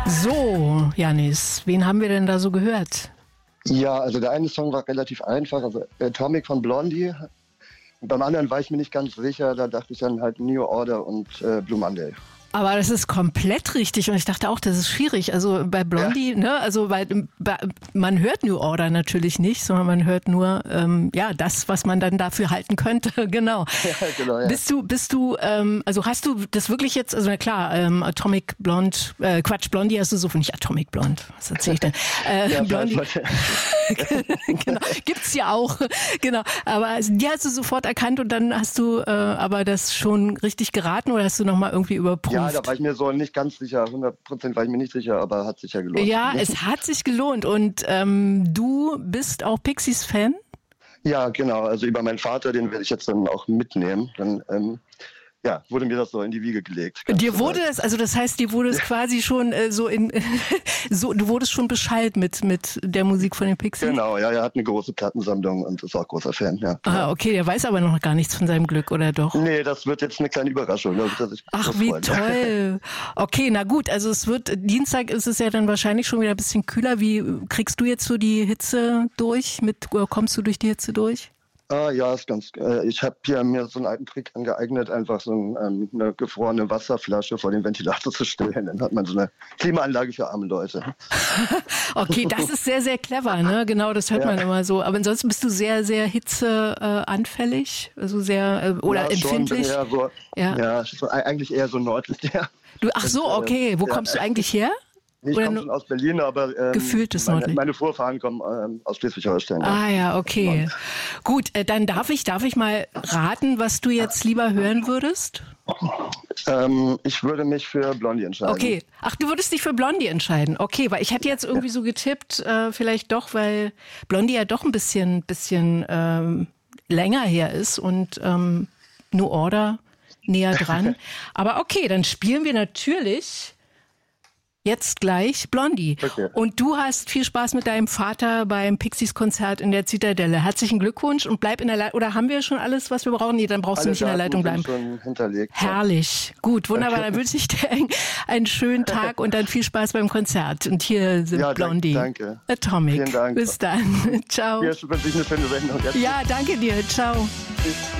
So, Janis, wen haben wir denn da so gehört? Ja, also der eine Song war relativ einfach, also Atomic von Blondie. Und beim anderen war ich mir nicht ganz sicher, da dachte ich dann halt New Order und Blue Monday. Aber das ist komplett richtig und ich dachte auch, das ist schwierig. Also bei Blondie, ja. Ne, also man hört New Order natürlich nicht, sondern man hört nur das, was man dann dafür halten könnte. Genau. Ja, genau, ja. Bist du, also hast du das wirklich jetzt, also na klar, Atomic Blonde, Blondie hast du so, nicht Atomic Blonde, was erzähl ich denn? Ja, Blondie. Genau, gibt's ja auch, genau. Aber die hast du sofort erkannt und dann hast du aber das schon richtig geraten oder hast du nochmal irgendwie überprüft? Ja, da war ich mir so nicht ganz sicher, 100% war ich mir nicht sicher, aber hat sich ja gelohnt. Ja, es hat sich gelohnt und du bist auch Pixies-Fan? Ja, genau, also über meinen Vater, den werde ich jetzt dann auch mitnehmen, dann wurde mir das so in die Wiege gelegt. Dir wurde das, also das heißt, dir wurde es quasi schon du wurdest schon Bescheid mit der Musik von den Pixies? Genau, ja, er hat eine große Plattensammlung und ist auch großer Fan, ja. Ah, okay, der weiß aber noch gar nichts von seinem Glück, oder doch? Nee, das wird jetzt eine kleine Überraschung. Ach, wie toll. Okay, na gut, also Dienstag ist es ja dann wahrscheinlich schon wieder ein bisschen kühler. Wie kriegst du jetzt so die Hitze durch? Kommst du durch die Hitze durch? Ja, ist ganz. Ich habe hier mir so einen alten Trick angeeignet, einfach so eine gefrorene Wasserflasche vor den Ventilator zu stellen. Dann hat man so eine Klimaanlage für arme Leute. Okay, das ist sehr, sehr clever, ne? Genau, das hört man immer so. Aber ansonsten bist du sehr, sehr hitzeanfällig, also sehr oder empfindlich. Schon, eigentlich eher so nördlich. Ja. Ach so, okay. Wo kommst du eigentlich her? Ich komme schon aus Berlin, aber gefühltes nördlich. Meine Vorfahren kommen aus Schleswig-Holstein. Ah ja, okay. Gut, dann darf ich mal raten, was du jetzt lieber hören würdest? Ich würde mich für Blondie entscheiden. Okay. Ach, du würdest dich für Blondie entscheiden. Okay, weil ich hätte jetzt irgendwie so getippt, vielleicht doch, weil Blondie ja doch ein bisschen länger her ist und New Order näher dran. Aber okay, dann spielen wir natürlich jetzt gleich Blondie. Okay. Und du hast viel Spaß mit deinem Vater beim Pixies-Konzert in der Zitadelle. Herzlichen Glückwunsch und bleib in der Leitung. Oder haben wir schon alles, was wir brauchen? Nee, dann brauchst du nicht in der Leitung bleiben. Schon hinterlegt. Herrlich. Gut, wunderbar. Dann wünsche ich dir einen schönen Tag und dann viel Spaß beim Konzert. Und hier sind Blondie. Danke. Atomic. Vielen Dank. Bis dann. Ciao. Hier wünsche ich eine schöne Sendung. Ja, danke dir. Ciao. Tschüss.